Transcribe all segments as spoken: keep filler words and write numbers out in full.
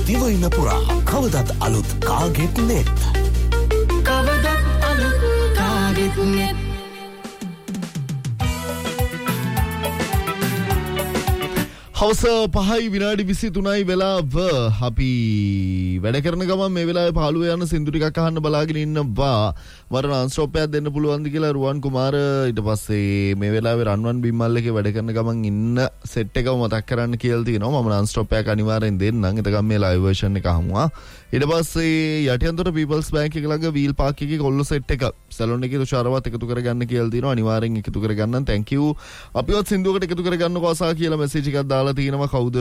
දිවයින පුරා කවදත් අලුත් කාගෙත් නෙත්. කවදත් අලුත් කාගෙත් නෙත්. හවස පහයි විනාඩි විසිතුනයි වෙලාව. අපි වැඩ කරන ගමන් මේ වෙලාවේ පහළුව යන සින්දු ටිකක් අහන්න බලාගෙන ඉන්නවා. මට non-stop එකක් දෙන්න පුළුවන්ද කියලා රුවන් කුමාර ඊට පස්සේ මේ වෙලාවේ රන්වන් බිම්මල් එකේ වැඩ කරන ගමන් ඉන්න සෙට් එකව මතක් කරන්න කියලා තියෙනවා. මම non-stop එකක් අනිවාර්යෙන් දෙන්නම්. එතකම් මේ live version එක අහමුවා. ඊට පස්සේ යටියන්තොට People's Bank එක ළඟ wheel park එකේ කොල්ල සෙට් එක සැලොන් එකේ තුෂාරවත් එකතු කරගන්න කියලා තියෙනවා. අනිවාර්යෙන් එකතු කරගන්න. thank you. අපිවත් සින්දුවකට එකතු කරගන්නකෝ අසා කියලා message එකක් දාලා තියෙනවා. කවුද?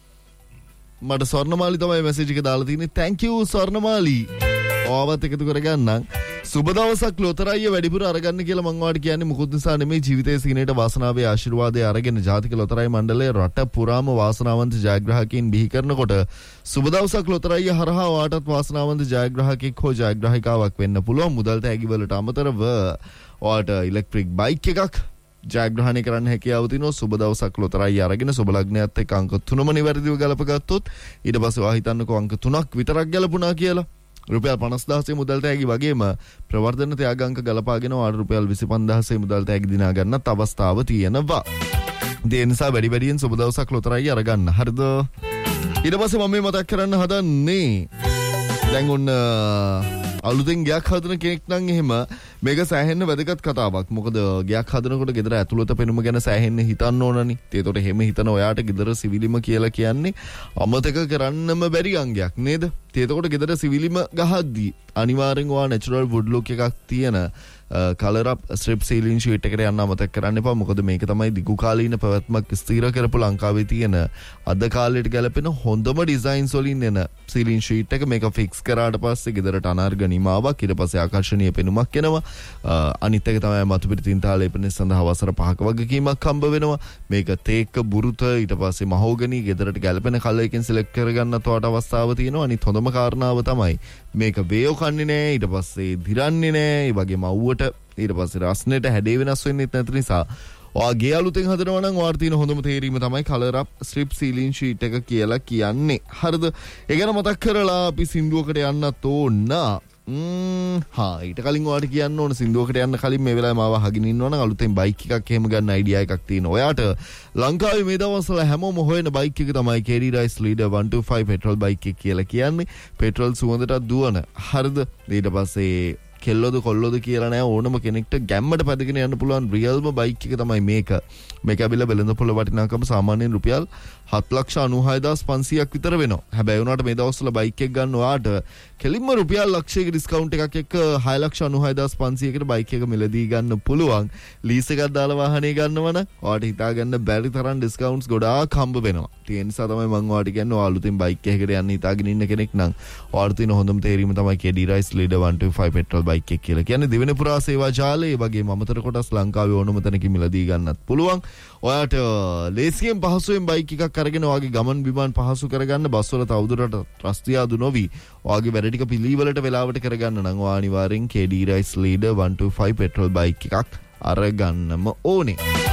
මට ස්වර්ණමාලි තමයි message එක දාලා තියෙන්නේ. thank you Swarnamali. ඔයාවත් එකතු කරගන්නම්. සුබ දවසක් ලොතරැය වැඩිපුර අරගන්න කියලා මම ඔයාලට කියන්නේ මොකොත් නිසා නෙමෙයි ජීවිතයේ සීනේට වාසනාවේ ආශිර්වාදය අරගෙන ජාතික ලොතරැය මණ්ඩලය රට පුරාම වාසනාවන්ත ජයග්‍රාහකයින් බිහි කරනකොට සුබ දවසක් ලොතරැය හරහා ඔයාටත් වාසනාවන්ත ජයග්‍රාහකෙක් හෝ ජයග්‍රාහිකාවක් වෙන්න පුළුවන්. මුදල් තෑගි වලට අමතරව ඔයාට ඉලෙක්ට්‍රික් බයික් එකක් ජයග්‍රහණය කරන්න හැකියාව තියෙනවා. සුබ දවසක් ලොතරැය අරගෙන සුබ ලග්නයත් එක්ක අංක තුනම නිවැරදිව ගලපගත්තොත් ඊට පස්සේ ඔයා හිතන්නකෝ අංක තුනක් විතරක් ගැලපුණා කියලා. රුපියල් පනස් දහසේ මුදල් තෑගි වගේම ප්‍රවර්ධන ත්‍යාග අංක ගලපාගෙන ඔයාට රුපියල් විසිපන්දහසේ මුදල් තෑගි දිනා ගන්නත් අවස්ථාව තියෙනවා. ඒ නිසා වැඩි වැඩියෙන් සුබ දවසක් ලොතරැය අරගන්න. හරිද? ඊට පස්සේ මම මේ මතක් කරන්න හදන්නේ දැන් ඔන්න අලුතෙන් ගයක් හදන කෙනෙක් නම් එහෙම මේක සෑහෙන්න වැදගත් කතාවක්. මොකද ගයක් හදනකොට ගෙදර ඇතුළත පෙනුම ගැන සෑහෙන්න හිතන්න ඕනනේ. ඒතකොට එහෙම හිතන ඔයාට ගෙදර සිවිලිම කියලා කියන්නේ අමතක කරන්නම බැරි අංගයක් නේද? ඒතකොට ගෙදර සිවිලිම ගහද්දී අනිවාර්යෙන් ඔයා natural wood look එකක් තියෙන කලර් අප් ස්ට්‍රිප් සීලින් ෂීට් එකට යන්න අමතක කරන්න එපා. මොකද මේක තමයි දිගු කාලීන පැවැත්මක් ස්ථිර කරපු ලංකාවේ තියෙන අද කාලෙට ගැලපෙන හොඳම ඩිසයින්ස් වලින් එන සීලින් ෂීට් එක. මේක ෆික්ස් කරාට පස්සේ ගෙදරට අනාර්ග නිමාවක් ඊට පස්සේ ආකර්ෂණීය පෙනුමක් එනවා. අනිත් එක තමයි මතු පිටින් තාලේපන සඳහා වසර පහක වගකීමක් හම්බ වෙනවා. මේක තේක්ක බුරුත ඊට පස්සේ මහෝගනි ගෙදරට ගැලපෙන කලර් එකකින් සිලෙක්ට් කරගන්නත් ඔයාට අවස්ථාව තියෙනවා. අනිත් හොඳම කාරණාව තමයි මේක වේයෝ කන්නේ නෑ. ඊට පස්සේ දිරන්නේ නෑ. ඒ වගේම අවුවට ඊට පස්සේ රස්නෙට හැඩේ වෙනස් වෙන්නේ නැති නිසා ඔයාගේ අලුතෙන් හදනවා නම් ඔයාට තියෙන හොඳම තේරීම තමයි කලර් අප් ස්ට්‍රිප් සීලින් ෂීට් එක කියලා කියන්නේ. හරිද? ඒ ගැන මතක් කරලා අපි සින්දුවකට යන්නත් ඕන. ම්ම් හා ඊට කලින් ඔයාලට කියන්න ඕන සින්දුවකට යන්න කලින් මේ වෙලාවේ මාව අහගෙන ඉන්නවනම් අලුතෙන් බයික් එකක් එහෙම ගන්න අයිඩියා එකක් තියෙනවා. ඔයාට ලංකාවේ මේ දවස්වල හැමෝම හොයන බයික් එක තමයි K D Rice Leader one twenty-five petrol bike එක කියලා කියන්නේ. පෙට්‍රල් සුවඳටත් දුවන. හරිද? ඊට පස්සේ කෙල්ලොද කොල්ලොද කියලා නෑ ඕනම කෙනෙක්ට ගැම්මට පැදගෙන යන්න පුළුවන් රියල්ම බයික් එක තමයි මේක. මේක ඇවිල්ලා වෙළඳ පොළ වටිනාකම සාමාන්‍යයෙන් රුපියල් හත් ලක්ෂ අනූහය හදාස් පන්සීයක් විතර වෙනවා. හැබැයි උනාට මේ දවස්වල බයික් එක ගන්න ඔයාට කෙලින්ම රුපියල් ලක්ෂයක ඩිස්කවුන්ට් එකක් එක්ක හය ලක්ෂ අනූහය හදාස් පන්සීයකට බයික් එක මිලදී ගන්න පුළුවන්. ලීස් එකක් දාලා වාහනේ ගන්නවනම් ඔයාට හිතා ගන්න බැරි තරම් ඩිස්කවුන්ට්ස් ගොඩාක් හම්බ වෙනවා. ඒ නිසා තමයි මම ඔයාලට කියන්නේ ඔයා අලුතින් බයික් එකකට යන්න හිතාගෙන ඉන්න කෙනෙක් නම් ඔයාට තියෙන හොඳම තේරීම තමයි K D Rice Leader one twenty-five petrol bike එක කියලා කියන්නේ. දෙවෙනි පුරා සේවා ජාලය වගේම අමතර කොටස් ලංකාවේ ඕනම තැනකින් මිලදී ගන්නත් පුළුවන්. ඔයාට ලේසියෙන් පහසුවෙන් බයික් එකක් අරගෙන ඔයාගේ ගමන් බිමන් පහසු කරගන්න බස් වල තවදුරටත් රස්තියාදු නොවි ඔයාගේ වැඩ ටික පිළිවෙලට වෙලාවට කරගන්න නම් ඔයා අනිවාර්යෙන් K D Rice Leader one twenty-five petrol bike එකක් අරගන්නම ඕනේ.